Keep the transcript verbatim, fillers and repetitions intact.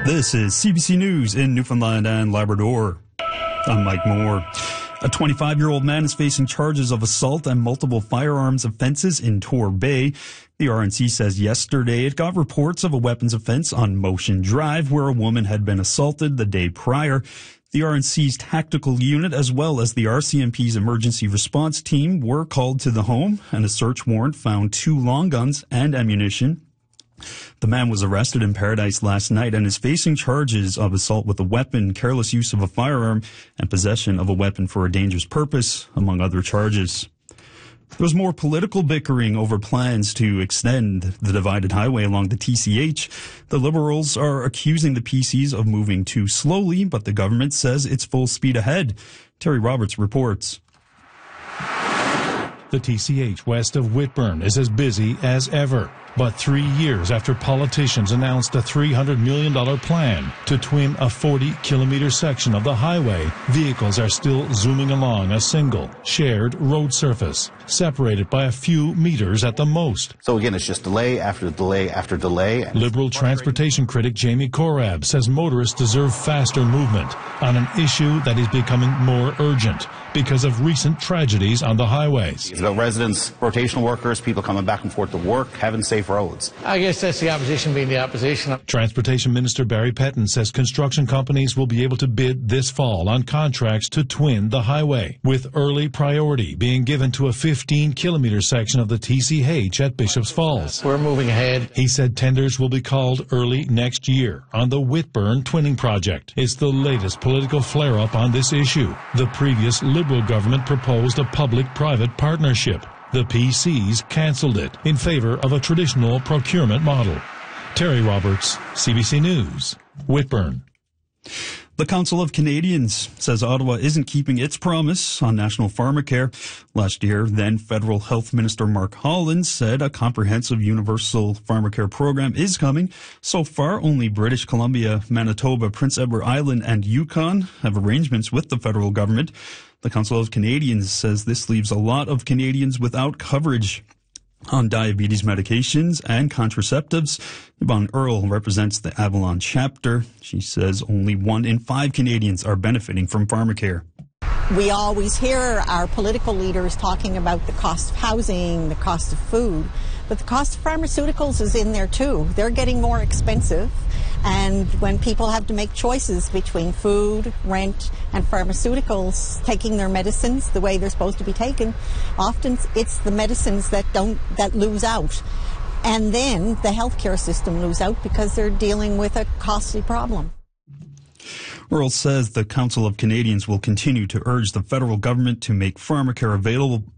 This is C B C News in Newfoundland and Labrador. I'm Mike Moore. A twenty-five-year-old man is facing charges of assault and multiple firearms offenses in Tor Bay. The R N C says yesterday it got reports of a weapons offense on Motion Drive where a woman had been assaulted the day prior. The R N C's tactical unit as well as the R C M P's emergency response team were called to the home, and a search warrant found two long guns and ammunition. The man was arrested in Paradise last night and is facing charges of assault with a weapon, careless use of a firearm, and possession of a weapon for a dangerous purpose, among other charges. There's more political bickering over plans to extend the divided highway along the T C H. The Liberals are accusing the P Cs of moving too slowly, but the government says it's full speed ahead. Terry Roberts reports. The T C H west of Whitburn is as busy as ever. But three years after politicians announced a three hundred million dollars plan to twin a forty kilometer section of the highway, vehicles are still zooming along a single, shared road surface, separated by a few meters at the most. So again, it's just delay after delay after delay. Liberal transportation critic Jamie Korab says motorists deserve faster movement on an issue that is becoming more urgent because of recent tragedies on the highways. It's about residents, rotational workers, people coming back and forth to work, having safe roads. I guess that's the opposition being the opposition. Transportation Minister Barry Petton says construction companies will be able to bid this fall on contracts to twin the highway, with early priority being given to a fifteen kilometer section of the T C H at Bishops Falls. We're moving ahead. He said tenders will be called early next year on the Whitburn twinning project. It's the latest political flare-up on this issue. The previous Liberal government proposed a public-private partnership. The P Cs canceled it in favor of a traditional procurement model. Terry Roberts, C B C News, Whitburn. The Council of Canadians says Ottawa isn't keeping its promise on national pharmacare. Last year, then Federal Health Minister Mark Holland said a comprehensive universal pharmacare program is coming. So far, only British Columbia, Manitoba, Prince Edward Island, and Yukon have arrangements with the federal government. The Council of Canadians says this leaves a lot of Canadians without coverage on diabetes medications and contraceptives. Yvonne Earle represents the Avalon chapter. She says only one in five Canadians are benefiting from pharmacare. We always hear our political leaders talking about the cost of housing, the cost of food, but the cost of pharmaceuticals is in there too. They're getting more expensive, and when people have to make choices between food, rent, and pharmaceuticals, taking their medicines the way they're supposed to be taken, often it's the medicines that don't that lose out. And then the healthcare system lose out because they're dealing with a costly problem. Earle says the Council of Canadians will continue to urge the federal government to make pharmacare available